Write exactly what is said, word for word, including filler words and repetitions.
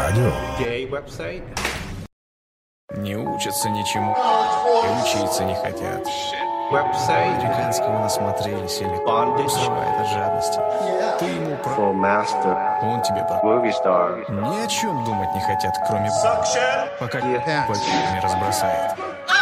радио. Gay-website. Не учатся ничему и учиться не хотят. Website. Американского насмотрелись или Bondage. усрывает от жадности. Ты ему про... Full master, Он тебе про... movie star. Ни о чем думать не хотят, кроме... Пока Yeah. не разбросает.